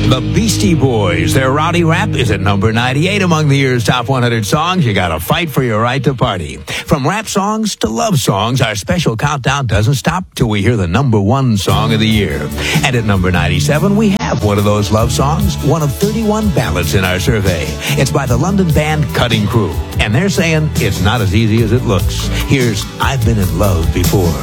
The Beastie Boys. Their Rowdy Rap is at number 98 among the year's top 100 songs. You gotta fight for your right to party. From rap songs to love songs, our special countdown doesn't stop till we hear the number one song of the year. And at number 97, we have one of those love songs, one of 31 ballads in our survey. It's by the London band Cutting Crew. And they're saying it's not as easy as it looks. Here's I've Been in Love Before.